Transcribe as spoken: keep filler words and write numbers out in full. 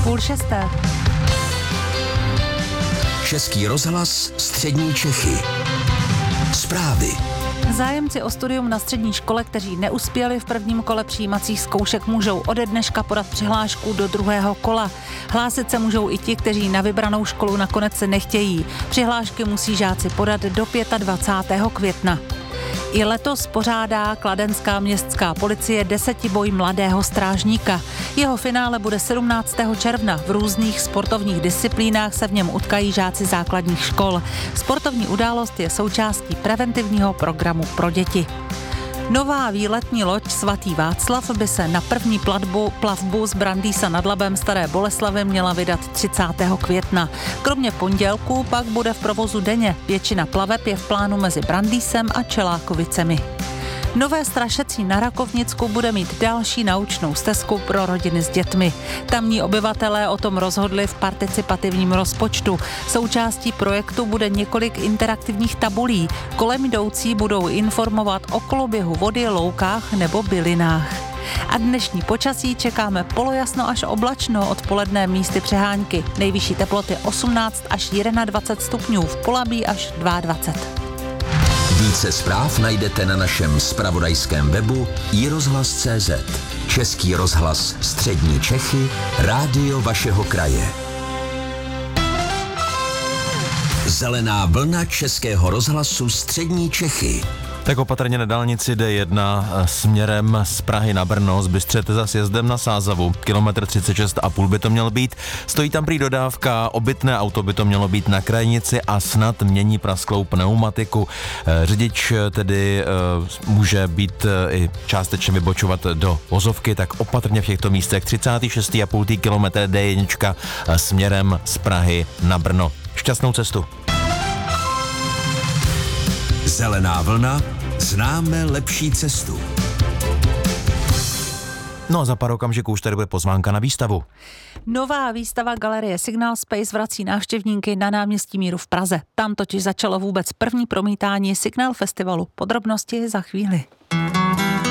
Půl šesté. Český rozhlas Střední Čechy. Zprávy. Zájemci o studium na střední škole, kteří neuspěli v prvním kole přijímacích zkoušek, můžou ode dneška podat přihlášku do druhého kola. Hlásit se můžou i ti, kteří na vybranou školu nakonec se nechtějí. Přihlášky musí žáci podat do dvacátého pátého května. I letos pořádá kladenská městská policie desetiboj mladého strážníka. Jeho finále bude sedmnáctého června. V různých sportovních disciplínách se v něm utkají žáci základních škol. Sportovní událost je součástí preventivního programu pro děti. Nová výletní loď Svatý Václav by se na první platbu, plavbu z Brandýsa nad Labem Staré Boleslavi měla vydat třicátého května. Kromě pondělků pak bude v provozu denně. Většina plaveb je v plánu mezi Brandýsem a Čelákovicemi. Nové Strašecí na Rakovnicku bude mít další naučnou stezku pro rodiny s dětmi. Tamní obyvatelé o tom rozhodli v participativním rozpočtu. Součástí projektu bude několik interaktivních tabulí. Kolem jdoucí budou informovat o koloběhu vody, loukách nebo bylinách. A dnešní počasí čekáme polojasno až oblačno, odpoledne místy přehánky. Nejvyšší teploty osmnáct až dvacet jedna stupňů, v Polabí až dvacet dva. Více zpráv najdete na našem zpravodajském webu i rozhlas tečka cé zet. Český rozhlas Střední Čechy, rádio vašeho kraje. Zelená vlna Českého rozhlasu Střední Čechy. Tak opatrně na dálnici D jedna směrem z Prahy na Brno, zbystřete za sjezdem na Sázavu, kilometr třicet šest a půl by to měl být. Stojí tam prý dodávka, obytné auto by to mělo být na krajnici a snad mění prasklou pneumatiku. Řidič tedy může být i částečně vybočovat do vozovky, tak opatrně v těchto místech. třicet šest a půl kilometr D jedna směrem z Prahy na Brno. Šťastnou cestu. Zelená vlna, známe lepší cestu. No a za pár okamžiků už tady bude pozvánka na výstavu. Nová výstava galerie Signal Space vrací návštěvníky na náměstí Míru v Praze. Tam totiž začalo vůbec první promítání Signal Festivalu. Podrobnosti za chvíli.